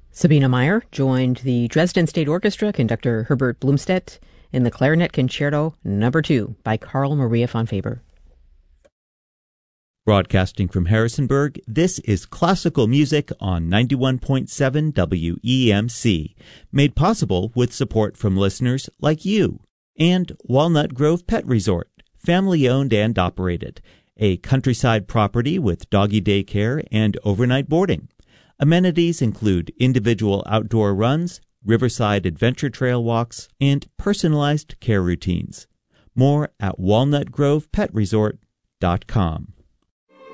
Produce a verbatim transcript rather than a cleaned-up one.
Sabina Meyer joined the Dresden State Orchestra conductor Herbert Blumstedt in the Clarinet Concerto Number Two by Carl Maria von Faber. Broadcasting from Harrisonburg, this is Classical Music on ninety-one point seven W E M C, made possible with support from listeners like you, and Walnut Grove Pet Resort, family-owned and operated, a countryside property with doggy daycare and overnight boarding. Amenities include individual outdoor runs, riverside adventure trail walks, and personalized care routines. More at walnut grove pet resort dot com.